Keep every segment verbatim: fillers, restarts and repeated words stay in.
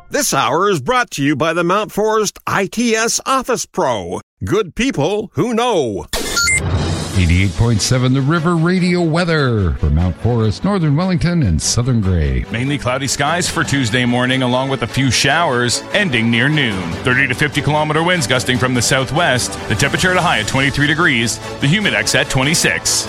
This hour is brought to you by the Mount Forest I T S Office Pro. Good people who know. eighty-eight point seven The River Radio weather for Mount Forest, Northern Wellington, and Southern Grey. Mainly cloudy skies for Tuesday morning, along with a few showers, ending near noon. thirty to fifty kilometer winds gusting from the southwest. The temperature at a high at twenty-three degrees. The humidex at twenty-six.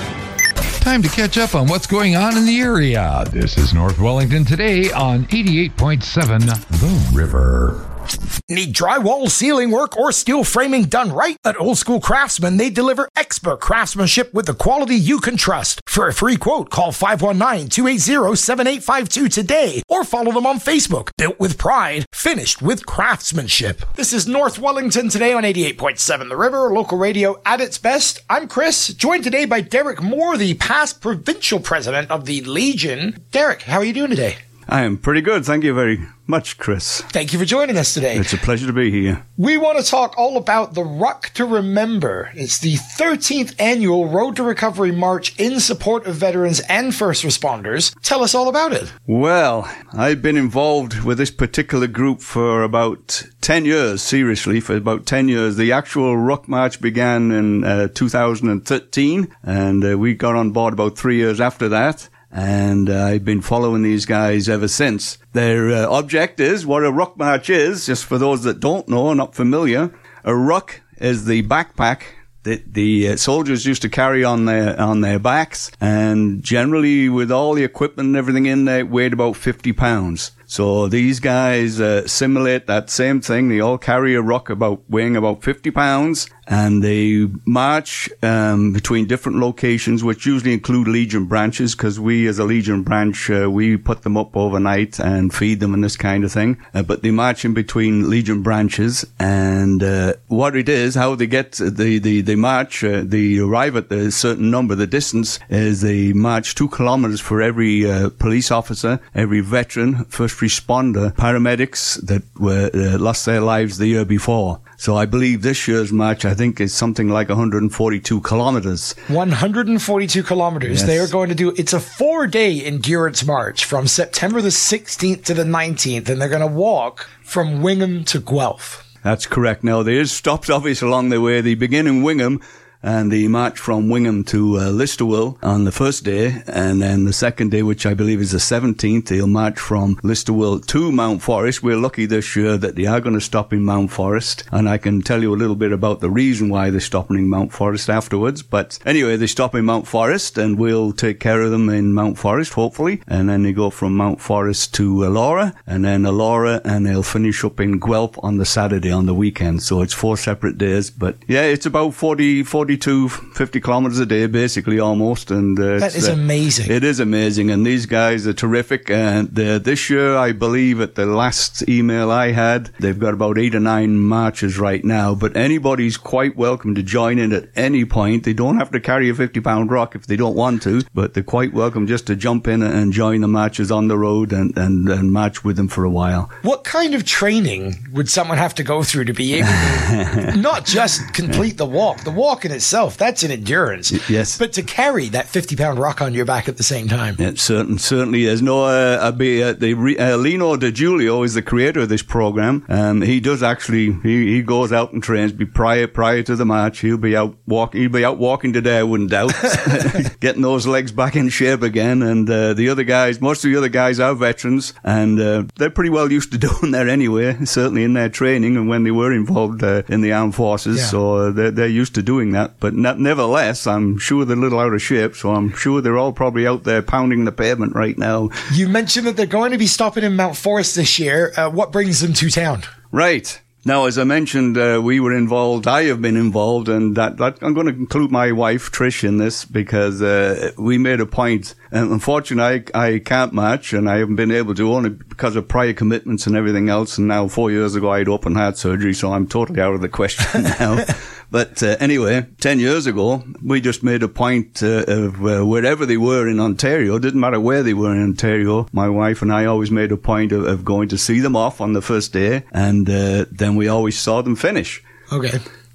Time to catch up on what's going on in the area. This is North Wellington today on eighty-eight point seven The River. Need drywall, ceiling work, or steel framing done right? At Old School Craftsman, they deliver expert craftsmanship with the quality you can trust. For a free quote, call five one nine, two eight zero, seven eight five two today or follow them on Facebook. Built with pride, finished with craftsmanship. This is North Wellington today on eighty-eight point seven The River, local radio at its best. I'm Chris, joined today by Derek Moore, the past provincial president of the Legion. Derek, how are you doing today? I am pretty good. Thank you very much, Chris. Thank you for joining us today. It's a pleasure to be here. We want to talk all about the Ruck to Remember. It's the thirteenth annual Road to Recovery March in support of veterans and first responders. Tell us all about it. Well, I've been involved with this particular group for about ten years, seriously, for about ten years. The actual Ruck March began in uh, two thousand thirteen, and uh, we got on board about three years after that. And uh, I've been following these guys ever since. Their uh, object is, what a Ruck March is, just for those that don't know or not familiar, a ruck is the backpack that the uh, soldiers used to carry on their on their backs, and generally with all the equipment and everything in there, it weighed about fifty pounds. So these guys uh, simulate that same thing. They all carry a ruck about weighing about fifty pounds, and they march um, between different locations, which usually include Legion branches, because we as a Legion branch, uh, we put them up overnight and feed them and this kind of thing. Uh, but they march in between Legion branches, and uh, what it is, how they get the the they march, uh, they arrive at a certain number. The distance is they march two kilometers for every uh, police officer, every veteran, first responder, paramedics that were uh, lost their lives the year before. So I believe this year's march, I think, is something like one hundred forty-two kilometers. one hundred forty-two kilometers. Yes. They are going to do, it's a four-day endurance march from September the sixteenth to the nineteenth, and they're going to walk from Wingham to Guelph. That's correct. Now, there is stops, obviously, along the way. They begin in Wingham, and they march from Wingham to uh, Listowel on the first day, and then the second day, which I believe is the seventeenth, they'll march from Listowel to Mount Forest. We're lucky this year that they are going to stop in Mount Forest, and I can tell you a little bit about the reason why they're stopping in Mount Forest afterwards. But anyway, they stop in Mount Forest, and we'll take care of them in Mount Forest, hopefully, and then they go from Mount Forest to Elora, and then Elora, and they'll finish up in Guelph on the Saturday, on the weekend. So it's four separate days, but yeah, it's about forty, forty to fifty kilometers a day, basically, almost. And uh, that is uh, amazing. It is amazing, and these guys are terrific. And uh, this year, I believe, at the last email I had, they've got about eight or nine marches right now. But anybody's quite welcome to join in at any point. They don't have to carry a fifty-pound rock if they don't want to, but they're quite welcome just to jump in and join the marches on the road and, and, and march with them for a while. What kind of training would someone have to go through to be able to not just complete the walk? The walk in itself, that's an endurance. Yes. But to carry that fifty-pound rock on your back at the same time. It certain, certainly is. No, uh, uh, be, uh, the, uh, Lino De Giulio is the creator of this program. Um, he does actually, he, he goes out and trains be prior prior to the march. He'll be out walking, he'll be out walking today, I wouldn't doubt. Getting those legs back in shape again. And uh, the other guys, most of the other guys are veterans, and uh, they're pretty well used to doing that anyway, certainly in their training and when they were involved uh, in the armed forces. Yeah. So uh, they're, they're used to doing that. But not, nevertheless, I'm sure they're a little out of shape, so I'm sure they're all probably out there pounding the pavement right now. You mentioned that they're going to be stopping in Mount Forest this year. Uh, what brings them to town? Right. Now, as I mentioned, uh, we were involved, I have been involved, and that, that I'm going to include my wife, Trish, in this, because uh, we made a point. And unfortunately, I, I can't march, and I haven't been able to, only because of prior commitments and everything else. And now, four years ago, I had open heart surgery, so I'm totally out of the question now. But uh, anyway, ten years ago, we just made a point uh, of uh, wherever they were in Ontario, didn't matter where they were in Ontario, my wife and I always made a point of, of going to see them off on the first day, and uh, then we always saw them finish. Okay.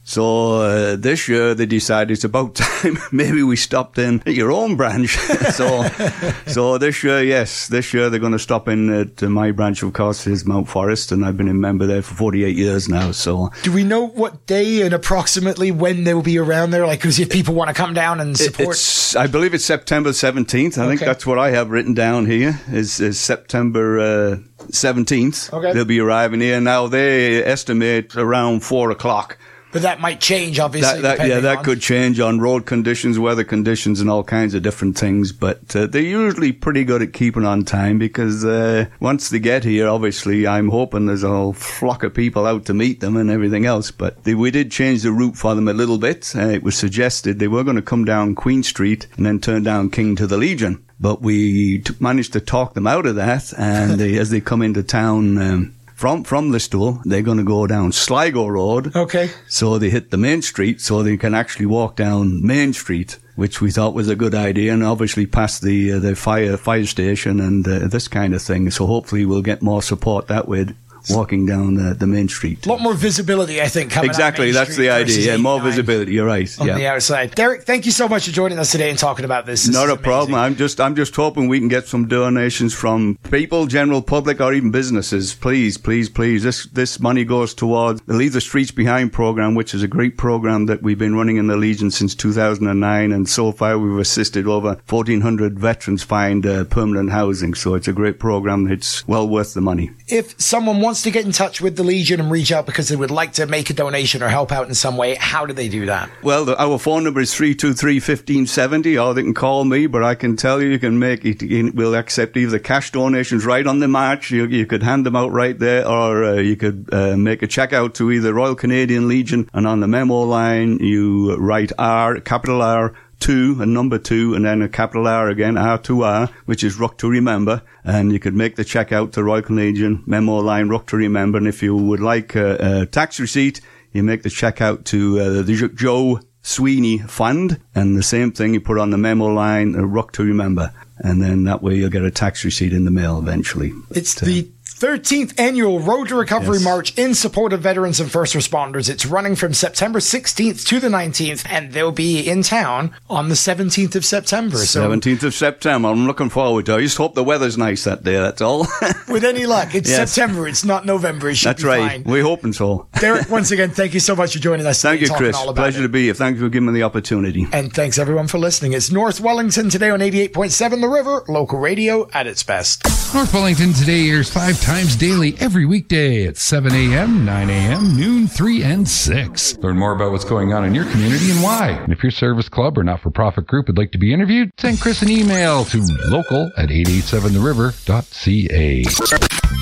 So uh, this year they decided it's about time maybe we stopped in at your own branch. so so this year, yes, this year they're going to stop in at my branch, of course, is Mount Forest, and I've been a member there for forty-eight years now. So do we know what day and approximately when they will be around there? Like, because if people want to come down and support, it's, I believe it's September seventeenth. I okay. think that's what I have written down here. Is, is September uh, seventeenth? Okay. They'll be arriving here now. They estimate around four o'clock. But that might change, obviously. That, that, yeah, that on. could change on road conditions, weather conditions, and all kinds of different things. But uh, they're usually pretty good at keeping on time because uh, once they get here, obviously, I'm hoping there's a whole flock of people out to meet them and everything else. But they, we did change the route for them a little bit. Uh, it was suggested they were going to come down Queen Street and then turn down King to the Legion. But we t- managed to talk them out of that. And they, as they come into town... Um, From from Listowel, they're going to go down Sligo Road. Okay. So they hit the main street, so they can actually walk down Main Street, which we thought was a good idea, and obviously past the uh, the fire fire station and uh, this kind of thing. So hopefully we'll get more support that way, walking down the, the main street. A lot more visibility, I think, coming Exactly, that's the idea. Yeah, more visibility. You're right. On yeah. the outside. Derek, thank you so much for joining us today and talking about this. This Not a amazing. problem. I'm just I'm just hoping we can get some donations from people, general public, or even businesses. Please, please, please. This this money goes towards the Leave the Streets Behind program, which is a great program that we've been running in the Legion since two thousand nine, and so far we've assisted over fourteen hundred veterans find uh, permanent housing. So it's a great program. It's well worth the money. If someone wants to get in touch with the Legion and reach out because they would like to make a donation or help out in some way, how do they do that? Well, the, our phone number is three two three, one five seven zero, or they can call me, but I can tell you, you can make it, we'll accept either cash donations right on the march, you, you could hand them out right there, or uh, you could uh, make a check out to either Royal Canadian Legion, and on the memo line, you write R, capital R, two, and number two, and then a capital R again, R two R, which is Rock to Remember. And you could make the check out to Royal Canadian, memo line, Rock to Remember. And if you would like a, a tax receipt, you make the check out to uh, the Joe Sweeney Fund. And the same thing, you put on the memo line, uh, Rock to Remember. And then that way you'll get a tax receipt in the mail eventually. It's but, uh, the thirteenth annual Road to Recovery yes. March in support of veterans and first responders. It's running from September sixteenth to the nineteenth, and they'll be in town on the seventeenth of September. So seventeenth of September. I'm looking forward to it. I just hope the weather's nice that day, that's all. With any luck. It's yes. September. It's not November. It should that's be right. fine. We're hoping so. Derek, once again, thank you so much for joining us. Thank you, Chris. Pleasure it. to be here. Thank you for giving me the opportunity. And thanks, everyone, for listening. It's North Wellington today on eighty-eight point seven The River, local radio at its best. North Wellington Today airs five times daily every weekday at seven a.m., nine a.m., noon, three, and six. Learn more about what's going on in your community and why. And if your service club or not-for-profit group would like to be interviewed, send Chris an email to local at eight eight seven the river dot c a.